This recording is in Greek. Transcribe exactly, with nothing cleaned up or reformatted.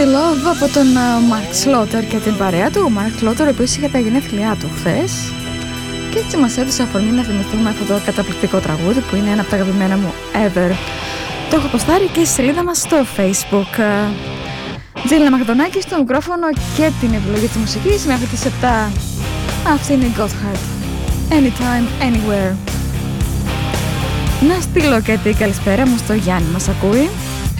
Free Love από τον Mark Slaughter και την παρέα του. Ο Mark Slaughter, ο οποίος είχε τα γενέθλιά του χθες, και έτσι μας έδωσε αφορμή να θυμηθούμε αυτό το καταπληκτικό τραγούδι που είναι ένα από τα αγαπημένα μου ever. Το έχω ποστάρει και στη σελίδα μας στο Facebook. Τζίλινα Μακεδονάκη στο μικρόφωνο και την επιλογή της μουσικής μέχρι τις επτά. Αυτή είναι η Gotthard. Anytime, anywhere. Να στείλω και την καλησπέρα μου στο Γιάννη, μας ακούει.